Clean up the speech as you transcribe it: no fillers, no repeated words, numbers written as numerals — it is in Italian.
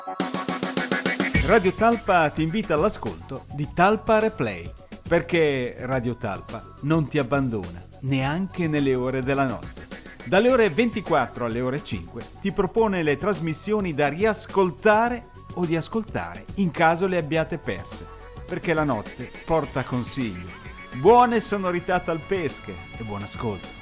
Radio Talpa ti invita all'ascolto di Talpa Replay, perché Radio Talpa non ti abbandona neanche nelle ore della notte. Dalle ore 24 alle ore 5 ti propone le trasmissioni da riascoltare o di ascoltare in caso le abbiate perse, perché la notte porta consigli. Buone sonorità talpesche e buon ascolto.